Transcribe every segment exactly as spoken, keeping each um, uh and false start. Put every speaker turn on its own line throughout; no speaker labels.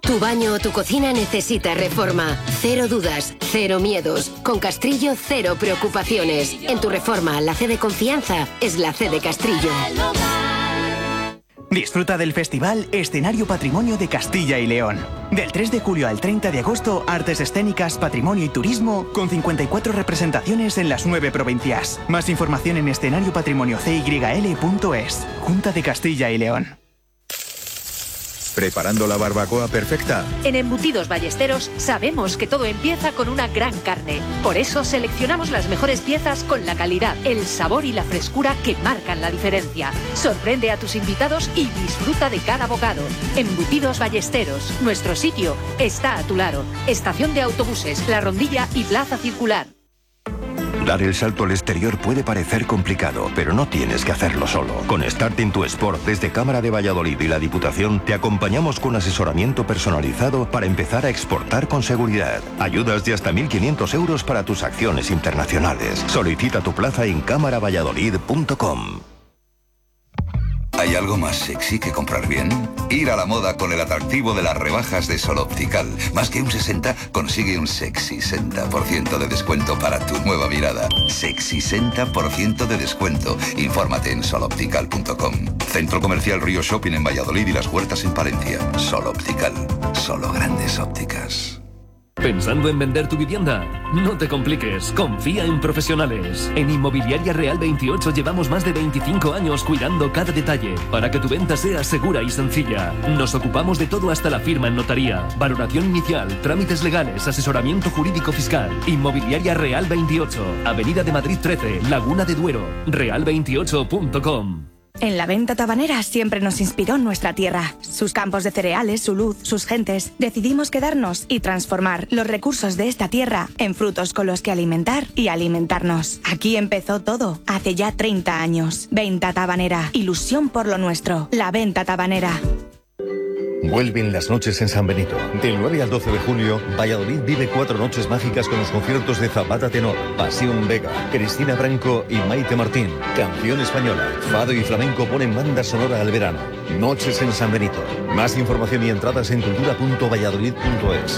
Tu baño o tu cocina necesita reforma. Cero dudas, cero miedos. Con Castrillo, cero preocupaciones. En tu reforma, la C de confianza es la C de Castrillo.
Disfruta del festival Escenario Patrimonio de Castilla y León. Del tres de julio al treinta de agosto, artes escénicas, patrimonio y turismo, con cincuenta y cuatro representaciones en las nueve provincias. Más información en escenario patrimonio c y l punto es. Junta de Castilla y León.
¿Preparando la barbacoa perfecta?
En Embutidos Ballesteros sabemos que todo empieza con una gran carne. Por eso seleccionamos las mejores piezas con la calidad, el sabor y la frescura que marcan la diferencia. Sorprende a tus invitados y disfruta de cada bocado. Embutidos Ballesteros, nuestro sitio está a tu lado. Estación de autobuses, La Rondilla y Plaza Circular.
Dar el salto al exterior puede parecer complicado, pero no tienes que hacerlo solo. Con Start into Sport, desde Cámara de Valladolid y la Diputación, te acompañamos con asesoramiento personalizado para empezar a exportar con seguridad. Ayudas de hasta mil quinientos euros para tus acciones internacionales. Solicita tu plaza en cámara valladolid punto com.
¿Hay algo más sexy que comprar bien? Ir a la moda con el atractivo de las rebajas de Sol Optical. Más que un sesenta, consigue un sexy sesenta por ciento de descuento para tu nueva mirada. Sexy sesenta por ciento de descuento. Infórmate en sol optical punto com. Centro Comercial Río Shopping en Valladolid y Las Huertas en Palencia. Sol Optical. Solo grandes ópticas.
¿Pensando en vender tu vivienda? No te compliques, confía en profesionales. En Inmobiliaria Real veintiocho llevamos más de veinticinco años cuidando cada detalle para que tu venta sea segura y sencilla. Nos ocupamos de todo hasta la firma en notaría, valoración inicial, trámites legales, asesoramiento jurídico fiscal. Inmobiliaria Real veintiocho, Avenida de Madrid trece, Laguna de Duero, real veintiocho punto com.
En la venta tabanera siempre nos inspiró nuestra tierra, sus campos de cereales, su luz, sus gentes. Decidimos quedarnos y transformar los recursos de esta tierra en frutos con los que alimentar y alimentarnos. Aquí empezó todo, hace ya treinta años. Venta tabanera, ilusión por lo nuestro. La venta tabanera.
Vuelven las noches en San Benito. Del nueve al doce de julio, Valladolid vive cuatro noches mágicas con los conciertos de Zapata Tenor, Pasión Vega, Cristina Branco y Maite Martín. Canción española, fado y flamenco ponen banda sonora al verano. Noches en San Benito. Más información y entradas en cultura punto valladolid punto es.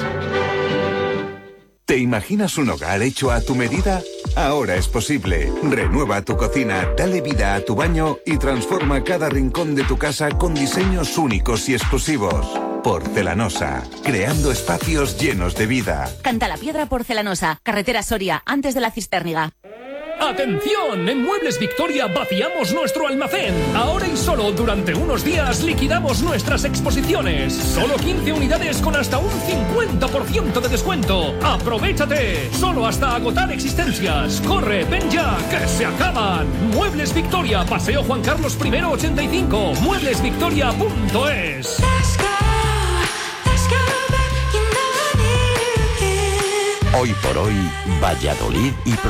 ¿Te imaginas un hogar hecho a tu medida? Ahora es posible. Renueva tu cocina, dale vida a tu baño y transforma cada rincón de tu casa con diseños únicos y exclusivos. Porcelanosa, creando espacios llenos de vida.
Cantalapiedra Porcelanosa, carretera Soria, antes de la Cistérniga.
¡Atención! En Muebles Victoria vaciamos nuestro almacén. Ahora y solo durante unos días liquidamos nuestras exposiciones. Solo quince unidades con hasta un cincuenta por ciento de descuento. ¡Aprovechate! Solo hasta agotar existencias. ¡Corre, ven ya, que se acaban! Muebles Victoria, Paseo Juan Carlos primero ochenta y cinco. muebles victoria punto es.
Hoy por hoy, Valladolid y